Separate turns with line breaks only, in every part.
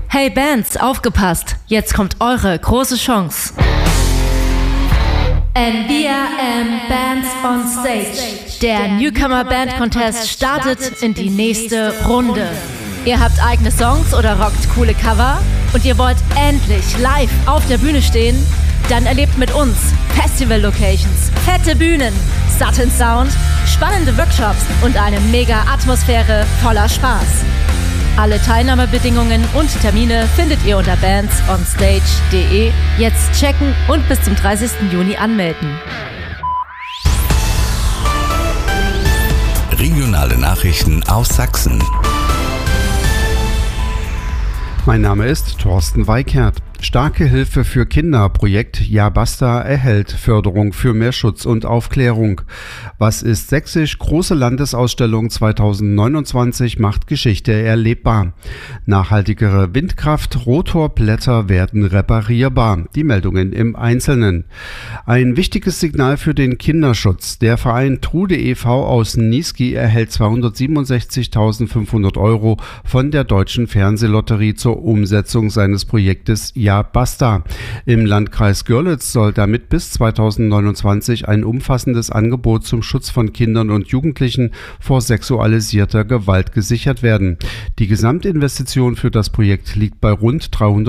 Hey Bands, aufgepasst! Jetzt kommt eure große Chance. NBRM Bands on Stage. Der Newcomer Band Contest startet in die nächste Runde. Ihr habt eigene Songs oder rockt coole Cover und ihr wollt endlich live auf der Bühne stehen? Dann erlebt mit uns Festival-Locations, fette Bühnen, satten Sound, spannende Workshops und eine mega Atmosphäre voller Spaß. Alle Teilnahmebedingungen und Termine findet ihr unter bandsonstage.de. Jetzt checken und bis zum 30. Juni anmelden.
Regionale Nachrichten aus Sachsen.
Mein Name ist Thorsten Weikert. Starke Hilfe für Kinder Projekt Ja Basta erhält Förderung für mehr Schutz und Aufklärung. Was ist sächsisch? Große Landesausstellung 2029 macht Geschichte erlebbar. Nachhaltigere Windkraft, Rotorblätter werden reparierbar. Die Meldungen im Einzelnen. Ein wichtiges Signal für den Kinderschutz. Der Verein Trude e.V. aus Niesky erhält 267.500 € von der Deutschen Fernsehlotterie zur Umsetzung seines Projektes Ja Basta. Im Landkreis Görlitz soll damit bis 2029 ein umfassendes Angebot zum Schutz von Kindern und Jugendlichen vor sexualisierter Gewalt gesichert werden. Die Gesamtinvestition für das Projekt liegt bei rund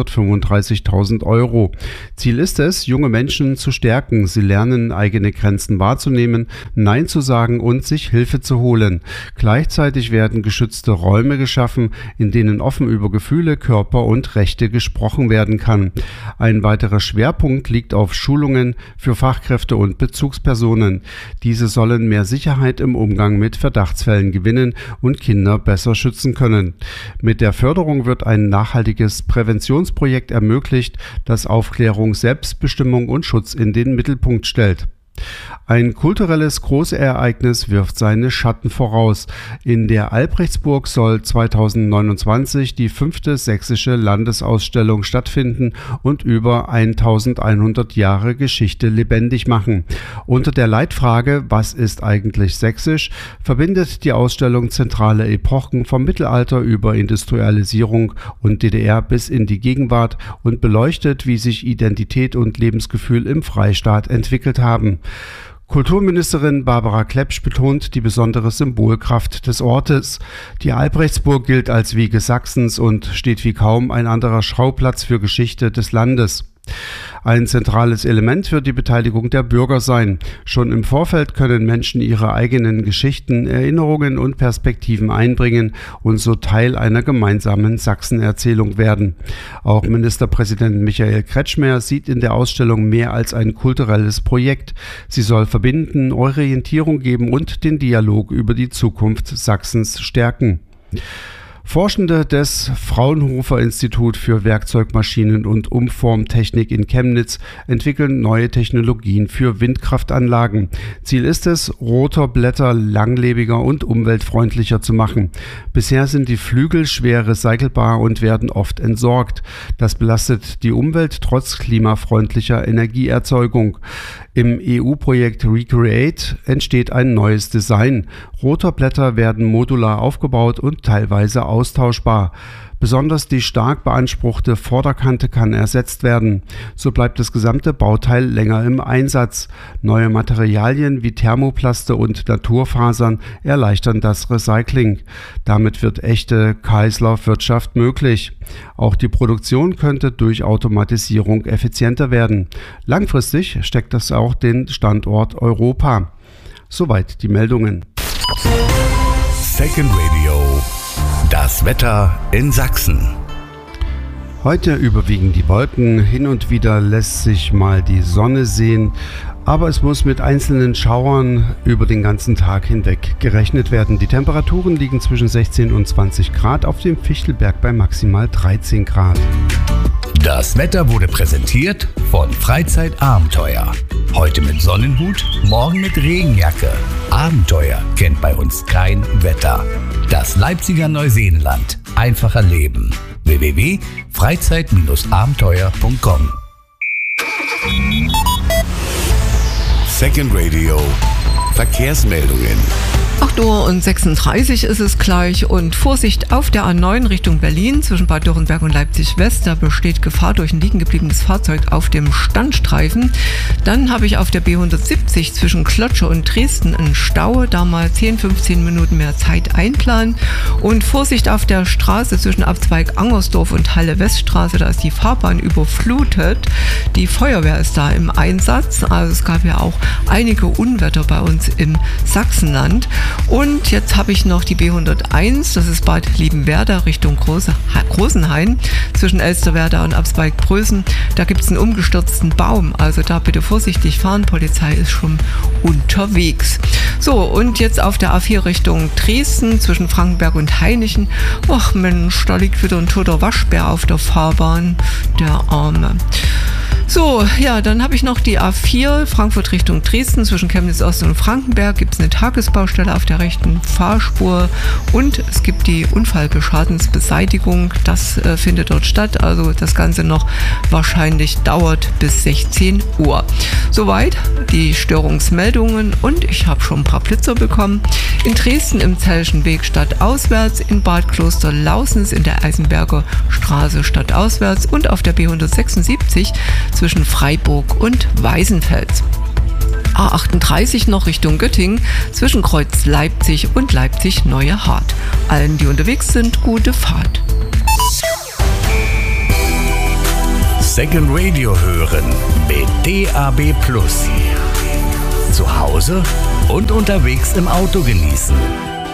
335.000 €. Ziel ist es, junge Menschen zu stärken. Sie lernen, eigene Grenzen wahrzunehmen, Nein zu sagen und sich Hilfe zu holen. Gleichzeitig werden geschützte Räume geschaffen, in denen offen über Gefühle, Körper und Rechte gesprochen werden kann. Ein weiterer Schwerpunkt liegt auf Schulungen für Fachkräfte und Bezugspersonen. Diese sollen mehr Sicherheit im Umgang mit Verdachtsfällen gewinnen und Kinder besser schützen können. Mit der Förderung wird ein nachhaltiges Präventionsprojekt ermöglicht, das Aufklärung, Selbstbestimmung und Schutz in den Mittelpunkt stellt. Ein kulturelles Großereignis wirft seine Schatten voraus. In der Albrechtsburg soll 2029 die 5. sächsische Landesausstellung stattfinden und über 1100 Jahre Geschichte lebendig machen. Unter der Leitfrage „Was ist eigentlich sächsisch?" verbindet die Ausstellung zentrale Epochen vom Mittelalter über Industrialisierung und DDR bis in die Gegenwart und beleuchtet, wie sich Identität und Lebensgefühl im Freistaat entwickelt haben. Kulturministerin Barbara Klepsch betont die besondere Symbolkraft des Ortes. Die Albrechtsburg gilt als Wiege Sachsens und steht wie kaum ein anderer Schauplatz für Geschichte des Landes. Ein zentrales Element wird die Beteiligung der Bürger sein. Schon im Vorfeld können Menschen ihre eigenen Geschichten, Erinnerungen und Perspektiven einbringen und so Teil einer gemeinsamen Sachsenerzählung werden. Auch Ministerpräsident Michael Kretschmer sieht in der Ausstellung mehr als ein kulturelles Projekt. Sie soll verbinden, Orientierung geben und den Dialog über die Zukunft Sachsens stärken. Forschende des Fraunhofer-Institut für Werkzeugmaschinen und Umformtechnik in Chemnitz entwickeln neue Technologien für Windkraftanlagen. Ziel ist es, Rotorblätter langlebiger und umweltfreundlicher zu machen. Bisher sind die Flügel schwer recycelbar und werden oft entsorgt. Das belastet die Umwelt trotz klimafreundlicher Energieerzeugung. Im EU-Projekt Recreate entsteht ein neues Design. Rotorblätter werden modular aufgebaut und teilweise austauschbar. Besonders die stark beanspruchte Vorderkante kann ersetzt werden. So bleibt das gesamte Bauteil länger im Einsatz. Neue Materialien wie Thermoplaste und Naturfasern erleichtern das Recycling. Damit wird echte Kreislaufwirtschaft möglich. Auch die Produktion könnte durch Automatisierung effizienter werden. Langfristig steckt das auch den Standort Europa. Soweit die Meldungen.
Second Radio. Das Wetter in Sachsen.
Heute überwiegen die Wolken, hin und wieder lässt sich mal die Sonne sehen, aber es muss mit einzelnen Schauern über den ganzen Tag hinweg gerechnet werden. Die Temperaturen liegen zwischen 16 und 20 Grad, auf dem Fichtelberg bei maximal 13 Grad.
Das Wetter wurde präsentiert von Freizeitabenteuer. Heute mit Sonnenhut, morgen mit Regenjacke. Abenteuer kennt bei uns kein Wetter. Das Leipziger Neuseenland. Einfacher Leben. www.freizeit-abenteuer.com. Second Radio. Verkehrsmeldungen.
8:36 Uhr ist es gleich und Vorsicht auf der A9 Richtung Berlin zwischen Bad Dürrenberg und Leipzig West. Da besteht Gefahr durch ein liegen gebliebenes Fahrzeug auf dem Standstreifen. Dann habe ich auf der B170 zwischen Klotsche und Dresden einen Stau. Da mal 10-15 Minuten mehr Zeit einplanen. Und Vorsicht auf der Straße zwischen Abzweig Angersdorf und Halle-Weststraße. Da ist die Fahrbahn überflutet. Die Feuerwehr ist da im Einsatz. Also es gab ja auch einige Unwetter bei uns im Sachsenland. Und jetzt habe ich noch die B101, das ist Bad Liebenwerda Richtung Großenhain, zwischen Elsterwerda und Abzweig-Prösen. Da gibt es einen umgestürzten Baum, also da bitte vorsichtig fahren, Polizei ist schon unterwegs. So, und jetzt auf der A4 Richtung Dresden, zwischen Frankenberg und Hainichen. Ach Mensch, da liegt wieder ein toter Waschbär auf der Fahrbahn, der Arme. So, ja, dann habe ich noch die A4 Frankfurt Richtung Dresden zwischen Chemnitz Ost und Frankenberg. Gibt es eine Tagesbaustelle auf der rechten Fahrspur und es gibt die Unfallbeschadensbeseitigung. Das findet dort statt. Also das Ganze noch wahrscheinlich dauert bis 16 Uhr. Soweit die Störungsmeldungen und ich habe schon ein paar Blitzer bekommen. In Dresden im Zellschen Weg stadtauswärts, in Bad Kloster-Lausnitz in der Eisenberger Straße stadtauswärts und auf der B176 zwischen Freiburg und Weißenfels. A38 noch Richtung Göttingen zwischen Kreuz Leipzig und Leipzig-Neuehardt. Allen, die unterwegs sind, gute Fahrt.
Second Radio hören mit DAB+. Zu Hause und unterwegs im Auto genießen.